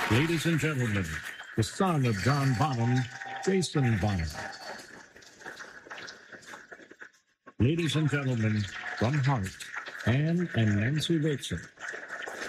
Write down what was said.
Ladies and gentlemen, the son of John Bonham, Jason Bonham. Ladies and gentlemen, from Heart, Anne and Nancy Wilson.